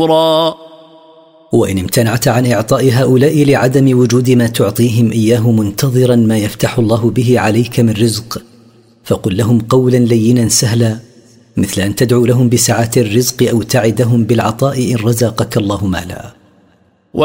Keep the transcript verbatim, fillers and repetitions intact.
وإن امتنعت عن إعطاء هؤلاء لعدم وجود ما تعطيهم إياه منتظرا ما يفتح الله به عليك من رزق، فقل لهم قولا لينا سهلا، مثل أن تدعو لهم بسعة الرزق أو تعدهم بالعطاء إن رزقك الله مالا.